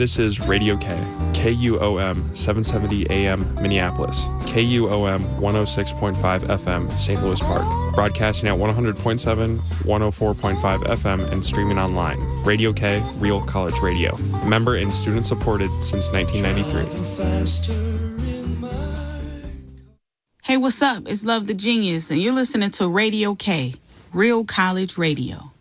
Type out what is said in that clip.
This is Radio K, KUOM 770 AM Minneapolis, KUOM 106.5 FM St. Louis Park, broadcasting at 100.7, 104.5 FM, and streaming online. Radio K, Real College Radio. Member and student supported since 1993. Hey, what's up? It's Love the Genius, and you're listening to Radio K, Real College Radio.